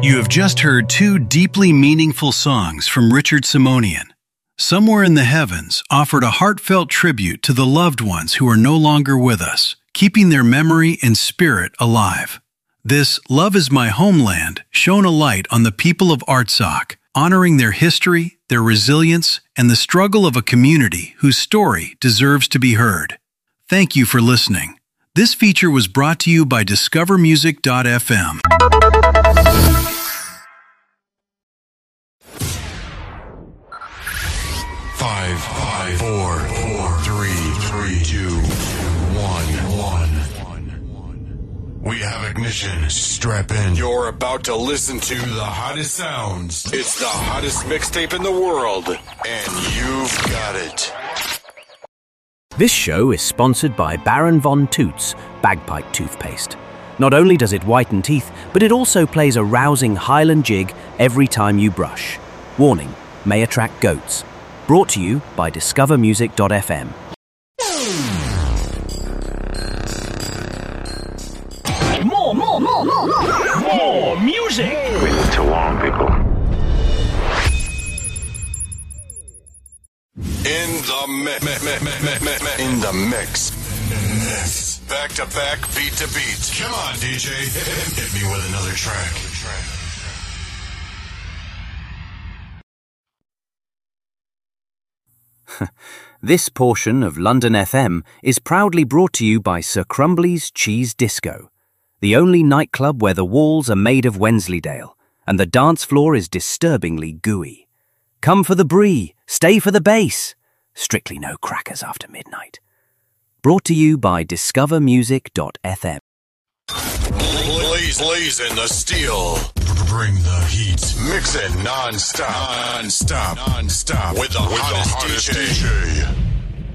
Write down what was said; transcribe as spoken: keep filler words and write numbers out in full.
You have just heard two deeply meaningful songs from Richard Simonian. Somewhere in the Heavens offered a heartfelt tribute to the loved ones who are no longer with us, keeping their memory and spirit alive. This Love is My Homeland shone a light on the people of Artsakh, honoring their history, their resilience, and the struggle of a community whose story deserves to be heard. Thank you for listening. This feature was brought to you by Discover Music dot f m. Five, five, four, four, three, three, two, one, one. We have ignition. Strap in. You're about to listen to the hottest sounds. It's the hottest mixtape in the world, and you've got it. This show is sponsored by Baron Von Toots Bagpipe Toothpaste. Not only does it whiten teeth, but it also plays a rousing Highland jig every time you brush. Warning, may attract goats. Brought to you by Discover Music dot f m. More, more, more, more, more, more music. We need to warn people. In the mi- mi- mi- mi- mi- mi- mi- in the mix. Mix. Back to back, beat to beat. Come on, D J. Hit me with another track. This portion of London F M is proudly brought to you by Sir Crumbly's Cheese Disco, the only nightclub where the walls are made of Wensleydale and the dance floor is disturbingly gooey. Come for the brie, stay for the bass. Strictly no crackers after midnight. Brought to you by Discover Music dot f m. Blaze, blaze in the steel. Bring the heat. Mix it non-stop. Non-stop. Non-stop. With the, with hottest, the hottest D J. D J.